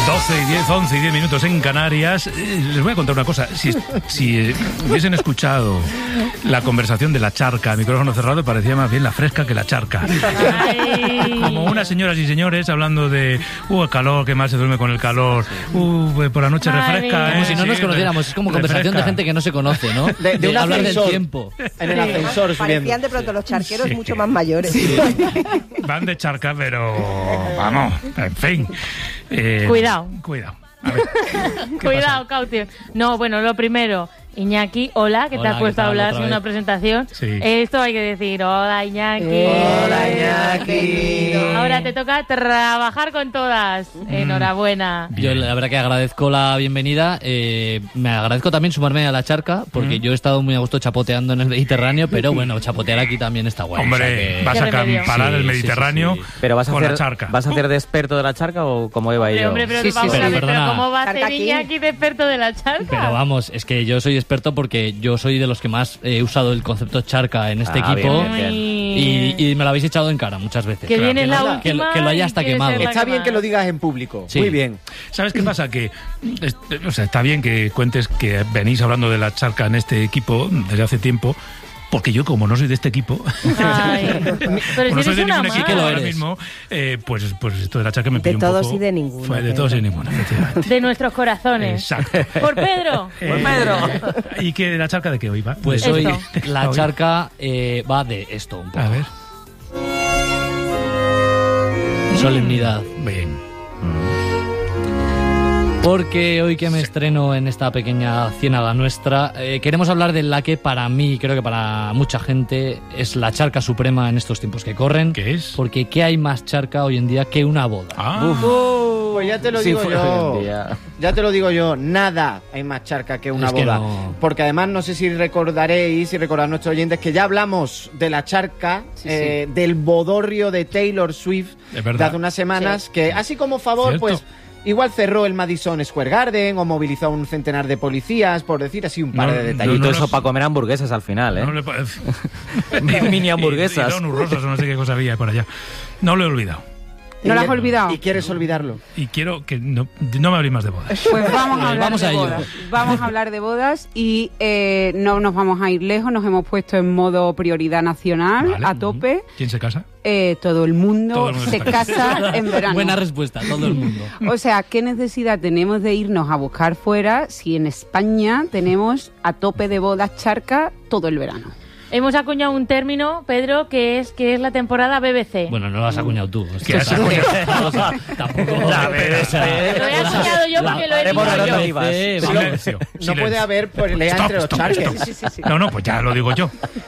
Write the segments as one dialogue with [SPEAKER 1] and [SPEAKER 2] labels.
[SPEAKER 1] 12 y 10, 11 y 10 minutos en Canarias. Les voy a contar una cosa. Si hubiesen escuchado la conversación de la charca a micrófono cerrado, parecía más bien la fresca que la charca.
[SPEAKER 2] Ay.
[SPEAKER 1] Como unas señoras y señores hablando de el calor, que más se duerme con el calor, por la noche refresca.
[SPEAKER 3] Como si no nos
[SPEAKER 1] Sí,
[SPEAKER 3] conociéramos. Es como conversación
[SPEAKER 1] refresca.
[SPEAKER 3] de gente que no se conoce, ¿no?
[SPEAKER 4] De un
[SPEAKER 3] hablar del
[SPEAKER 4] ascensor.
[SPEAKER 3] tiempo.
[SPEAKER 4] En el ascensor subiendo.
[SPEAKER 5] Parecían de pronto los charqueros
[SPEAKER 1] Sí.
[SPEAKER 5] mucho más mayores.
[SPEAKER 1] Van de charca, pero vamos, en fin.
[SPEAKER 2] Cuidado.
[SPEAKER 1] A ver, ¿qué
[SPEAKER 2] Cuidado, Cautio. No, bueno, lo primero, Iñaki, hola, que te
[SPEAKER 3] Hola,
[SPEAKER 2] has puesto
[SPEAKER 3] ¿qué
[SPEAKER 2] a
[SPEAKER 3] tal?
[SPEAKER 2] hablar
[SPEAKER 3] Otra
[SPEAKER 2] sin
[SPEAKER 3] vez.
[SPEAKER 2] una presentación.
[SPEAKER 1] Sí.
[SPEAKER 2] Esto hay que decir, hola, Iñaki.
[SPEAKER 4] Hola, Iñaki.
[SPEAKER 2] Ahora te toca trabajar con todas. Enhorabuena.
[SPEAKER 3] Yo la verdad que agradezco la bienvenida. Me agradezco también sumarme a la charca, porque yo he estado muy a gusto chapoteando en el Mediterráneo, pero bueno, chapotear aquí también está guay.
[SPEAKER 1] Hombre,
[SPEAKER 3] o sea que-
[SPEAKER 1] vas a
[SPEAKER 2] Qué remedio.
[SPEAKER 1] acamparar
[SPEAKER 3] Sí,
[SPEAKER 1] el
[SPEAKER 3] sí,
[SPEAKER 1] Mediterráneo
[SPEAKER 3] sí, sí.
[SPEAKER 6] Pero vas a
[SPEAKER 1] con
[SPEAKER 6] hacer,
[SPEAKER 1] la charca.
[SPEAKER 6] ¿vas a hacer de experto de la charca o como Eva y yo?
[SPEAKER 2] Hombre, pero
[SPEAKER 4] Sí, sí,
[SPEAKER 2] vamos
[SPEAKER 3] pero
[SPEAKER 2] a ver, pero
[SPEAKER 3] perdona.
[SPEAKER 2] ¿cómo va a ser
[SPEAKER 5] Charca King.
[SPEAKER 2] Iñaki de experto de la charca?
[SPEAKER 3] Pero vamos, es que yo soy experto porque yo soy de los que más he usado el concepto charca en este
[SPEAKER 6] Ah,
[SPEAKER 3] equipo.
[SPEAKER 6] bien, bien,
[SPEAKER 2] Ay.
[SPEAKER 3] Y me lo habéis echado en cara muchas veces.
[SPEAKER 2] Que viene la
[SPEAKER 4] nada,
[SPEAKER 2] última.
[SPEAKER 3] que lo haya hasta
[SPEAKER 2] y quiere
[SPEAKER 3] quemado.
[SPEAKER 2] ser la
[SPEAKER 4] Está bien
[SPEAKER 2] más.
[SPEAKER 4] que lo digas en público.
[SPEAKER 3] Sí.
[SPEAKER 4] Muy bien.
[SPEAKER 1] ¿Sabes qué pasa? Que o sea, está bien que cuentes que venís hablando de la charca en este equipo desde hace tiempo, porque yo, como no soy de este equipo,
[SPEAKER 2] Ay. Pero
[SPEAKER 1] como
[SPEAKER 2] si
[SPEAKER 1] no soy
[SPEAKER 2] eres
[SPEAKER 1] de
[SPEAKER 2] una
[SPEAKER 1] ningún equipo
[SPEAKER 3] que lo
[SPEAKER 1] ahora
[SPEAKER 3] eres.
[SPEAKER 1] mismo, pues esto de la charca me
[SPEAKER 5] De
[SPEAKER 1] pilló un
[SPEAKER 5] todos
[SPEAKER 1] poco.
[SPEAKER 5] y de ninguno,
[SPEAKER 1] Fue de
[SPEAKER 5] Pedro.
[SPEAKER 1] todos y de ninguno, efectivamente.
[SPEAKER 2] de nuestros corazones.
[SPEAKER 1] Exacto.
[SPEAKER 2] Por Pedro.
[SPEAKER 1] ¿Y qué la charca de qué hoy va?
[SPEAKER 3] Pues
[SPEAKER 1] De-
[SPEAKER 3] hoy
[SPEAKER 2] Esto.
[SPEAKER 3] la
[SPEAKER 1] Hoy.
[SPEAKER 3] charca va de esto un poco.
[SPEAKER 1] A ver.
[SPEAKER 3] Solemnidad.
[SPEAKER 1] Bien.
[SPEAKER 3] Porque hoy que me estreno en esta pequeña ciénaga nuestra, queremos hablar de la que para mí, creo que para mucha gente, es la charca suprema en estos tiempos que corren.
[SPEAKER 1] ¿Qué es?
[SPEAKER 3] Porque ¿qué hay más charca hoy en día que una boda?
[SPEAKER 1] Ah,
[SPEAKER 4] Pues ya te lo
[SPEAKER 6] Sí,
[SPEAKER 4] digo
[SPEAKER 6] fue
[SPEAKER 4] yo.
[SPEAKER 6] hoy en día.
[SPEAKER 4] Ya te lo digo yo. Nada hay más charca que una
[SPEAKER 3] Es que
[SPEAKER 4] boda.
[SPEAKER 3] no.
[SPEAKER 4] Porque además no sé si recordaréis y recordad nuestros oyentes que ya hablamos de la charca, del bodorrio de Taylor Swift
[SPEAKER 1] Es verdad.
[SPEAKER 4] de hace unas semanas, que así como favor,
[SPEAKER 1] Cierto.
[SPEAKER 4] pues igual cerró el Madison Square Garden o movilizó a un centenar de policías, por decir así un par
[SPEAKER 1] No,
[SPEAKER 4] de
[SPEAKER 1] no,
[SPEAKER 4] detalles.
[SPEAKER 6] Y todo
[SPEAKER 1] no
[SPEAKER 6] eso
[SPEAKER 1] nos-
[SPEAKER 6] para comer hamburguesas al final, ¿eh?
[SPEAKER 1] no le parece.
[SPEAKER 6] Mini hamburguesas.
[SPEAKER 1] Y donuts rosas o no sé qué cosa había por allá. No lo he olvidado.
[SPEAKER 7] ¿No lo has olvidado?
[SPEAKER 4] ¿Y quieres olvidarlo?
[SPEAKER 1] Y quiero que no me habléis más de bodas.
[SPEAKER 7] Pues vamos a hablar
[SPEAKER 3] Vamos
[SPEAKER 7] de
[SPEAKER 3] a ello.
[SPEAKER 7] bodas. Vamos a hablar de bodas y no nos vamos a ir lejos. Nos hemos puesto en modo prioridad nacional,
[SPEAKER 1] Vale.
[SPEAKER 7] a tope.
[SPEAKER 1] ¿Quién se casa?
[SPEAKER 7] Todo el mundo
[SPEAKER 1] Todo el mundo
[SPEAKER 7] se
[SPEAKER 1] está
[SPEAKER 7] casa en verano.
[SPEAKER 3] Buena respuesta, todo el mundo.
[SPEAKER 7] O sea, ¿qué necesidad tenemos de irnos a buscar fuera si en España tenemos a tope de bodas charca todo el verano?
[SPEAKER 2] Hemos acuñado un término, Pedro, que es la temporada BBC.
[SPEAKER 3] Bueno, no lo has acuñado tú.
[SPEAKER 1] ¿Qué has acuñado?
[SPEAKER 3] Tampoco.
[SPEAKER 6] La BBC.
[SPEAKER 2] Lo he acuñado yo porque lo he
[SPEAKER 6] Haremos
[SPEAKER 2] dicho yo.
[SPEAKER 6] rotativas.
[SPEAKER 1] Silencio.
[SPEAKER 4] No
[SPEAKER 1] silencio.
[SPEAKER 4] puede haber pelea
[SPEAKER 1] Stop,
[SPEAKER 4] entre los
[SPEAKER 1] stop,
[SPEAKER 4] charques.
[SPEAKER 1] stop. No, pues ya lo digo yo.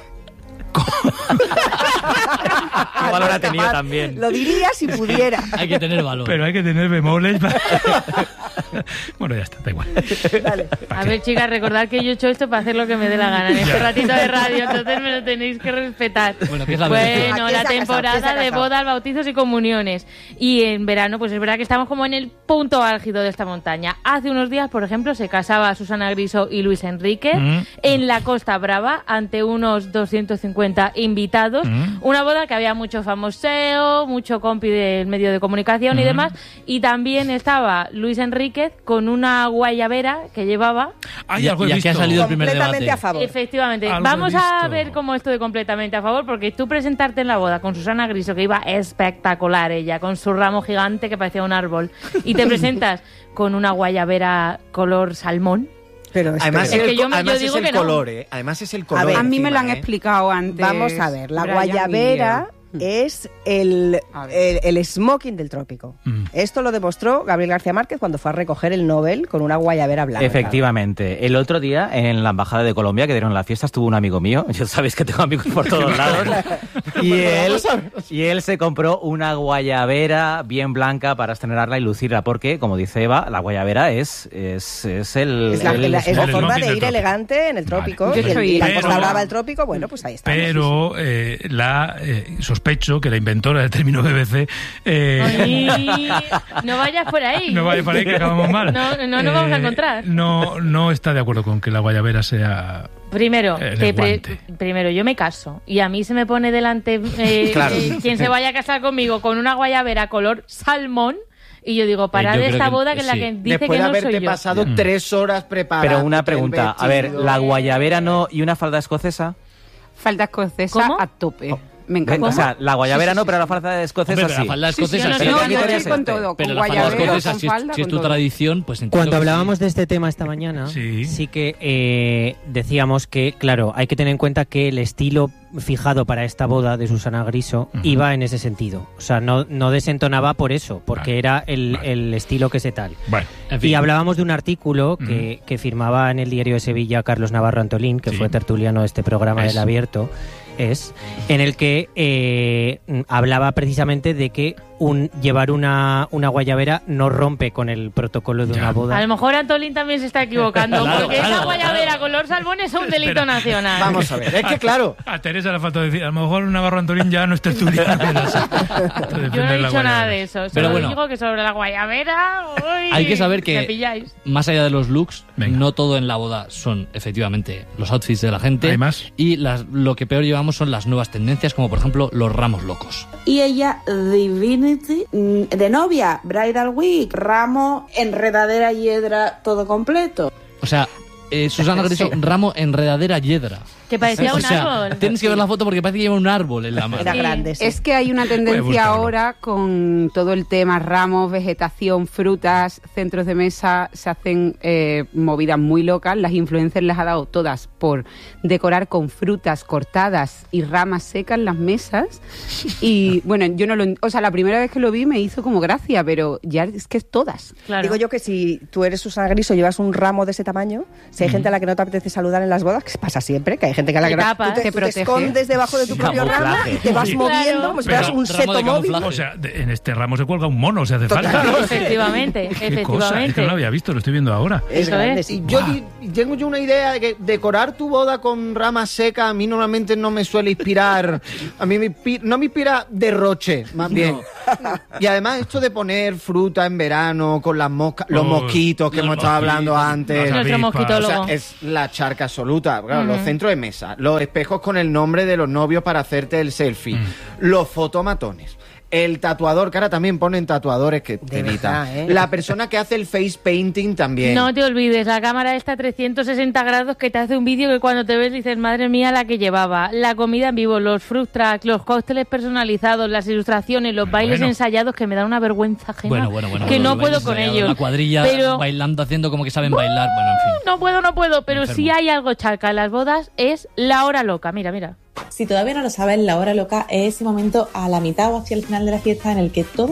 [SPEAKER 6] ¿Qué valor ha tenido también?
[SPEAKER 5] Lo diría si pudiera.
[SPEAKER 3] Hay que tener valor.
[SPEAKER 1] Pero hay que tener bemoles. Bueno, ya está, da igual.
[SPEAKER 5] Dale.
[SPEAKER 2] A ver, chicas, recordad que yo he hecho esto para hacer lo que me dé la gana en este ratito de radio, entonces me lo tenéis que respetar.
[SPEAKER 3] Bueno, ¿qué es la
[SPEAKER 2] Bueno,
[SPEAKER 5] ¿Quién se ha
[SPEAKER 2] la
[SPEAKER 5] casado? ¿Quién se ha
[SPEAKER 2] temporada de
[SPEAKER 5] casado?
[SPEAKER 2] bodas, bautizos y comuniones. Y en verano, pues es verdad que estamos como en el punto álgido de esta montaña. Hace unos días, por ejemplo, se casaba Susana Griso y Luis Enrique en la Costa Brava ante unos 250 invitados. Una boda que había mucho famoseo, mucho compi del medio de comunicación y demás. Y también estaba Luis Enríquez con una guayabera que llevaba.
[SPEAKER 1] Ay, algo he
[SPEAKER 3] Y aquí ha
[SPEAKER 1] visto.
[SPEAKER 3] salido el primer
[SPEAKER 5] Completamente
[SPEAKER 3] debate.
[SPEAKER 5] a favor.
[SPEAKER 2] Efectivamente.
[SPEAKER 1] Algo
[SPEAKER 2] Vamos
[SPEAKER 1] he
[SPEAKER 2] a
[SPEAKER 1] visto.
[SPEAKER 2] ver cómo esto de completamente a favor, porque tú presentarte en la boda con Susana Griso, que iba espectacular ella, con su ramo gigante que parecía un árbol, y te presentas con una guayabera color salmón.
[SPEAKER 5] Pero
[SPEAKER 4] Además,
[SPEAKER 2] Es que
[SPEAKER 4] el,
[SPEAKER 2] yo
[SPEAKER 4] además
[SPEAKER 2] digo
[SPEAKER 4] es el
[SPEAKER 2] que no.
[SPEAKER 4] color, ¿eh? Además es el color.
[SPEAKER 5] ver,
[SPEAKER 7] A mí me lo
[SPEAKER 4] encima,
[SPEAKER 7] han explicado antes.
[SPEAKER 5] vamos a ver, la
[SPEAKER 7] Brian
[SPEAKER 5] guayabera es el
[SPEAKER 7] A ver.
[SPEAKER 5] smoking del trópico.
[SPEAKER 1] Mm.
[SPEAKER 5] Esto lo demostró Gabriel García Márquez cuando fue a recoger el Nobel con una guayabera blanca.
[SPEAKER 6] Efectivamente. El otro día, en la Embajada de Colombia, que dieron la fiesta, estuvo un amigo mío. Ya sabéis que tengo amigos por todos lados. y él se compró una guayabera bien blanca para estrenarla y lucirla. Porque, como dice Eva, la guayabera es el...
[SPEAKER 5] Es la
[SPEAKER 1] smoking
[SPEAKER 5] forma
[SPEAKER 1] del
[SPEAKER 5] de ir
[SPEAKER 1] trópico.
[SPEAKER 5] elegante en el trópico.
[SPEAKER 1] Vale.
[SPEAKER 5] Y,
[SPEAKER 7] Yo
[SPEAKER 5] y la
[SPEAKER 1] soy-
[SPEAKER 5] Costa
[SPEAKER 1] pero-
[SPEAKER 5] Brava del trópico, bueno, pues ahí está.
[SPEAKER 1] Pero sospecho que la inventora del término BBC
[SPEAKER 2] Ay, no vayas por ahí.
[SPEAKER 1] no vaya por ahí que acabamos mal.
[SPEAKER 2] No nos vamos a encontrar.
[SPEAKER 1] No está de acuerdo con que la guayabera sea...
[SPEAKER 2] Primero,
[SPEAKER 1] Elegante.
[SPEAKER 2] primero, yo me caso y a mí se me pone delante
[SPEAKER 4] Claro.
[SPEAKER 2] quien se vaya a casar conmigo con una guayabera color salmón Y yo digo, parad
[SPEAKER 3] yo
[SPEAKER 2] de
[SPEAKER 3] creo
[SPEAKER 2] esta
[SPEAKER 3] que
[SPEAKER 2] boda que es la
[SPEAKER 3] sí.
[SPEAKER 2] que dice
[SPEAKER 4] Después
[SPEAKER 2] que
[SPEAKER 4] de
[SPEAKER 2] no
[SPEAKER 4] haberte
[SPEAKER 2] soy yo.
[SPEAKER 4] pasado 3 horas preparando.
[SPEAKER 6] Pero una pregunta, a ver, ¿la guayabera no y una falda escocesa?
[SPEAKER 7] Falda escocesa
[SPEAKER 2] ¿Cómo?
[SPEAKER 7] a tope. Me encanta.
[SPEAKER 6] O sea, la guayabera no, pero la falda escocesa
[SPEAKER 3] Hombre, pero
[SPEAKER 6] sí.
[SPEAKER 3] la falda
[SPEAKER 7] Sí, sí,
[SPEAKER 3] escocesa
[SPEAKER 7] no,
[SPEAKER 3] sí.
[SPEAKER 7] no,
[SPEAKER 6] ¿Qué
[SPEAKER 7] yo
[SPEAKER 6] criterio
[SPEAKER 7] estoy
[SPEAKER 6] es
[SPEAKER 7] con
[SPEAKER 6] este?
[SPEAKER 7] todo,
[SPEAKER 3] Pero
[SPEAKER 7] con
[SPEAKER 3] la falda
[SPEAKER 7] guayabera,
[SPEAKER 3] escocesa,
[SPEAKER 7] con
[SPEAKER 3] si
[SPEAKER 7] falda,
[SPEAKER 3] es
[SPEAKER 7] con
[SPEAKER 3] tu
[SPEAKER 7] todo.
[SPEAKER 3] tradición, pues entiendo
[SPEAKER 8] Cuando
[SPEAKER 3] que
[SPEAKER 8] hablábamos de este tema esta mañana,
[SPEAKER 1] Sí.
[SPEAKER 8] sí que decíamos que, claro, hay que tener en cuenta que el estilo fijado para esta boda de Susana Griso iba en ese sentido. O sea, no desentonaba por eso, porque
[SPEAKER 1] Vale.
[SPEAKER 8] era el estilo que se tal.
[SPEAKER 1] Bueno,
[SPEAKER 3] En fin.
[SPEAKER 8] Y hablábamos de un artículo que firmaba en el Diario de Sevilla Carlos Navarro Antolín, que
[SPEAKER 1] Sí.
[SPEAKER 8] fue tertuliano de este programa del Abierto, en el que hablaba precisamente de que llevar una guayabera no rompe con el protocolo de
[SPEAKER 1] Ya.
[SPEAKER 8] una boda.
[SPEAKER 2] A lo mejor Antolín también se está equivocando,
[SPEAKER 3] Claro,
[SPEAKER 2] porque
[SPEAKER 3] claro,
[SPEAKER 2] esa guayabera
[SPEAKER 3] claro.
[SPEAKER 2] color salmón es un delito
[SPEAKER 1] Espera.
[SPEAKER 2] nacional.
[SPEAKER 4] Vamos a ver, es que claro,
[SPEAKER 1] a Teresa le falta decir, a lo mejor Navarro Antolín ya no es tertuliano.
[SPEAKER 2] Yo no he dicho nada de eso.
[SPEAKER 3] Pero
[SPEAKER 2] Solo
[SPEAKER 3] bueno.
[SPEAKER 2] digo que sobre la guayabera... uy,
[SPEAKER 3] Hay que saber que
[SPEAKER 2] me pilláis.
[SPEAKER 3] más allá de los looks,
[SPEAKER 1] Venga.
[SPEAKER 3] no todo en la boda son efectivamente los outfits de la gente.
[SPEAKER 1] ¿Hay más?
[SPEAKER 3] Y lo que peor llevamos son las nuevas tendencias, como por ejemplo los ramos locos.
[SPEAKER 9] Y ella, Divinity, de novia, Bridal Week, ramo, enredadera, hiedra, todo completo.
[SPEAKER 3] O sea, Susana Griso, ramo enredadera yedra.
[SPEAKER 2] Que parecía
[SPEAKER 3] O
[SPEAKER 2] un
[SPEAKER 3] sea,
[SPEAKER 2] árbol.
[SPEAKER 3] tienes que ver la foto porque parece que lleva un árbol en la mano.
[SPEAKER 5] Era
[SPEAKER 2] Sí.
[SPEAKER 5] grande, sí.
[SPEAKER 7] Es que hay una
[SPEAKER 1] Voy a
[SPEAKER 7] tendencia
[SPEAKER 1] buscarlo.
[SPEAKER 7] ahora con todo el tema ramos, vegetación, frutas, centros de mesa, se hacen movidas muy locas. Las influencers les ha dado todas por decorar con frutas cortadas y ramas secas las mesas. Y bueno, yo no lo... O sea, la primera vez que lo vi me hizo como gracia, pero ya es que es todas.
[SPEAKER 2] Claro.
[SPEAKER 5] Digo yo que si tú eres Susana Griso y llevas un ramo de ese tamaño, si hay gente a la que no te apetece saludar en las bodas, que pasa siempre, que hay gente que a la
[SPEAKER 2] Te
[SPEAKER 5] que no-
[SPEAKER 2] tapas.
[SPEAKER 5] tú
[SPEAKER 7] Te
[SPEAKER 5] tú
[SPEAKER 7] protege.
[SPEAKER 5] escondes debajo de tu propio ramo
[SPEAKER 6] Camuflaje.
[SPEAKER 5] y te vas
[SPEAKER 1] Sí.
[SPEAKER 5] moviendo
[SPEAKER 2] Claro.
[SPEAKER 5] como si fueras
[SPEAKER 1] Pero
[SPEAKER 5] un
[SPEAKER 3] ramo de
[SPEAKER 5] seto móvil.
[SPEAKER 3] camuflaje.
[SPEAKER 1] O sea, en este ramo se cuelga un mono, si hace falta.
[SPEAKER 2] Efectivamente,
[SPEAKER 1] Qué cosa, es que
[SPEAKER 2] efectivamente.
[SPEAKER 1] no lo había visto, lo estoy viendo ahora.
[SPEAKER 5] Es
[SPEAKER 2] Eso
[SPEAKER 5] grande,
[SPEAKER 2] es.
[SPEAKER 5] sí.
[SPEAKER 4] yo tengo yo una idea de que decorar tu boda con ramas secas a mí normalmente no me suele inspirar. A mí no me inspira derroche, más bien. Y además esto de poner fruta en verano con las moscas, los mosquitos que
[SPEAKER 1] los
[SPEAKER 4] hemos estado hablando
[SPEAKER 1] mosquitos,
[SPEAKER 4] antes.
[SPEAKER 1] las
[SPEAKER 2] Nuestro
[SPEAKER 1] avispas.
[SPEAKER 2] mosquitólogo.
[SPEAKER 4] O sea, es la charca absoluta. Claro, los centros de mesa, los espejos con el nombre de los novios para hacerte el selfie, los fotomatones, el tatuador, que ahora también ponen tatuadores que te
[SPEAKER 5] verdad,
[SPEAKER 4] evitan. La persona que hace el face painting también.
[SPEAKER 2] No te olvides, la cámara está a 360 grados que te hace un vídeo que cuando te ves dices, madre mía, la que llevaba. La comida en vivo, los fruit tracks, los cócteles personalizados, las ilustraciones, los bailes
[SPEAKER 1] Bueno.
[SPEAKER 2] ensayados que me dan una vergüenza ajena.
[SPEAKER 3] Bueno.
[SPEAKER 2] que no
[SPEAKER 3] Los
[SPEAKER 2] puedo
[SPEAKER 3] bailes
[SPEAKER 2] con
[SPEAKER 3] ensayados,
[SPEAKER 2] ellos.
[SPEAKER 3] La cuadrilla
[SPEAKER 2] Pero
[SPEAKER 3] bailando, haciendo como que saben bailar. Bueno, en fin.
[SPEAKER 2] no puedo. Pero
[SPEAKER 3] Enfermo.
[SPEAKER 2] si hay algo charca en las bodas es la hora loca. Mira.
[SPEAKER 10] Si todavía no lo sabes, la hora loca es ese momento a la mitad o hacia el final de la fiesta en el que todo